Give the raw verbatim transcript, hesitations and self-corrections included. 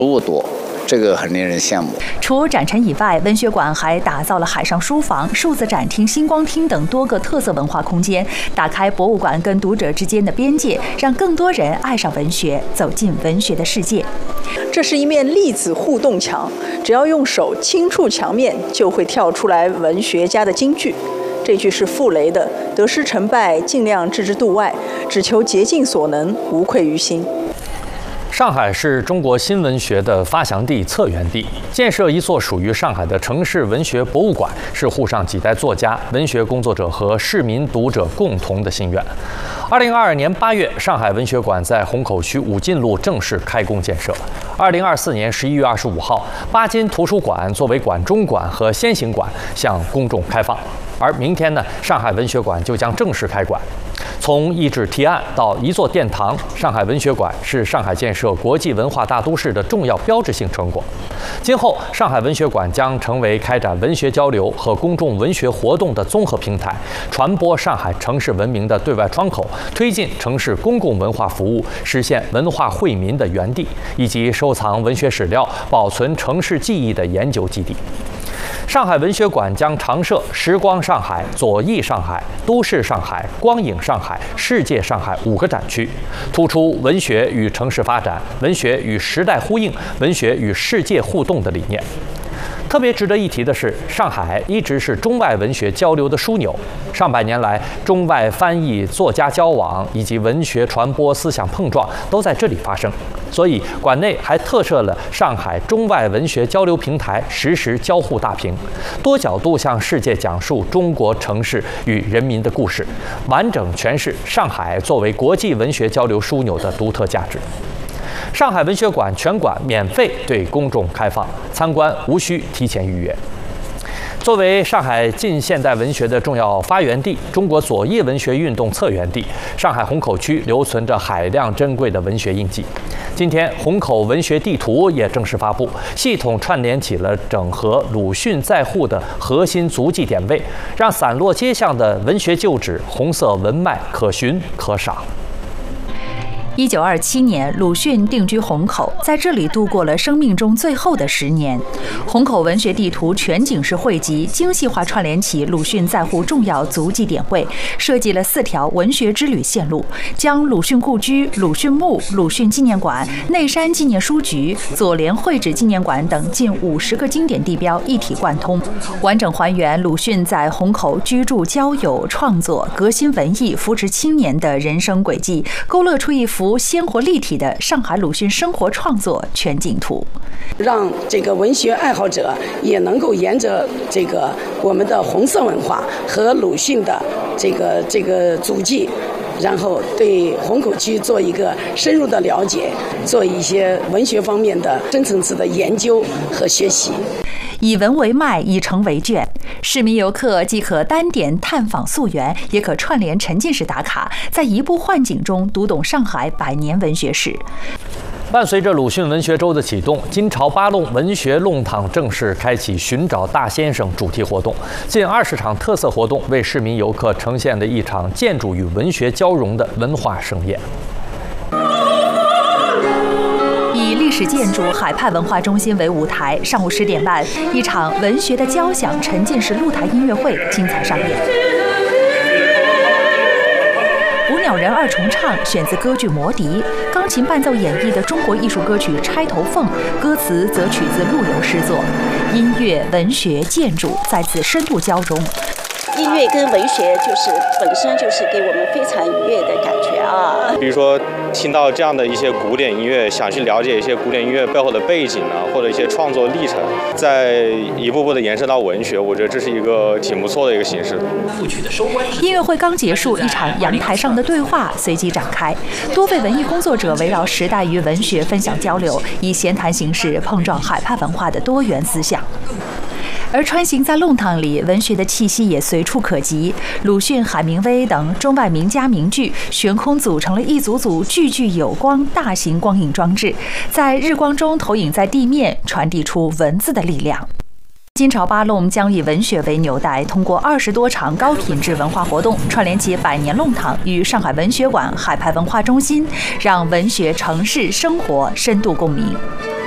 物多。这个很令人羡慕。 除展陈以外，文学馆还打造了海上书房、数字展厅、星光厅等多个特色文化空间，打开博物馆跟读者之间的边界，让更多人爱上文学，走进文学的世界。 这是一面粒子互动墙，只要用手轻触墙面，就会跳出来文学家的金句。这句是傅雷的：“得失成败，尽量置之度外，只求竭尽所能，无愧于心。” 上海是中国新文学的发祥地、策源地。建设一座属于上海的城市文学博物馆，是沪上几代作家、文学工作者和市民读者共同的心愿。二零二二年八月，上海文学馆在虹口区武进路正式开工建设。二零二四年十一月二十五号，巴金图书馆作为馆中馆和先行馆向公众开放。而明天呢，上海文学馆就将正式开馆。从一纸提案到一座殿堂，上海文学馆是上海建设国际文化大都市的重要标志性成果。今后，上海文学馆将成为开展文学交流和公众文学活动的综合平台，传播上海城市文明的对外窗口，推进城市公共文化服务，实现文化惠民的园地，以及收藏文学史料、保存城市记忆的研究基地。上海文学馆将常设时光上海、左翼上海、都市上海、光影上海、世界上海五个展区，突出文学与城市发展、文学与时代呼应、文学与世界互动的理念。特别值得一提的是，上海一直是中外文学交流的枢纽。上百年来，中外翻译、作家交往以及文学传播、思想碰撞都在这里发生。所以，馆内还特设了上海中外文学交流平台实时交互大屏，多角度向世界讲述中国城市与人民的故事，完整诠释上海作为国际文学交流枢纽的独特价值。上海文学馆全馆免费对公众开放，参观无需提前预约。作为上海近现代文学的重要发源地，中国左翼文学运动策源地，上海虹口区留存着海量珍贵的文学印记。今天，虹口文学地图也正式发布，系统串联起了整合鲁迅在沪的核心足迹点位，让散落街巷的文学旧址红色文脉可寻可赏。 一九二七年，鲁迅定居虹口，在这里度过了生命中最后的十年。虹口文学地图全景式汇集，精细化串联起鲁迅在沪重要足迹点位，设计了四条文学之旅线路，将鲁迅故居、鲁迅墓、鲁迅纪念馆、内山纪念书局、左联绘址纪念馆等近五十个经典地标一体贯通，完整还原鲁迅在虹口居住、交友、创作、革新文艺、扶持青年的人生轨迹，勾勒出一幅鲜活立体的上海鲁迅生活创作全景图， 让这个文学爱好者也能够沿着这个我们的红色文化和鲁迅的这个这个足迹，然后对虹口区做一个深入的了解，做一些文学方面的深层次的研究和学习。 以文为脉，以诚为卷，市民游客既可单点探访溯源，也可串联沉浸式打卡，在移步换景中读懂上海百年文学史。 伴随着鲁迅文学周的启动，金朝八弄文学弄堂正式开启寻找大先生主题活动，近二十场特色活动为市民游客呈现了一场建筑与文学交融的文化盛宴。 以历史建筑海派文化中心为舞台，上午十点半，一场文学的交响沉浸式露台音乐会精彩上演。五鸟人二重唱选自歌剧《魔笛》，钢琴伴奏演绎的中国艺术歌曲《钗头凤》，歌词则取自陆游诗作。音乐、文学、建筑在此深度交融。 音乐跟文学就是本身就是给我们非常愉悦的感觉啊。 比如说听到这样的一些古典音乐，想去了解一些古典音乐背后的背景呢，或者一些创作历程，再一步步的延伸到文学，我觉得这是一个挺不错的一个形式。 音乐会刚结束，一场阳台上的对话随即展开，多位文艺工作者围绕时代与文学分享交流，以闲谈形式碰撞海派文化的多元思想。而穿行在弄堂里，文学的气息也随处可及。鲁迅、海明威等中外名家名句悬空组成了一组组句句有光大型光影装置，在日光中投影在地面，传递出文字的力量。金朝八弄将以文学为纽带，通过二十多场高品质文化活动，串联起百年弄堂与上海文学馆、海派文化中心，让文学城市生活深度共鸣。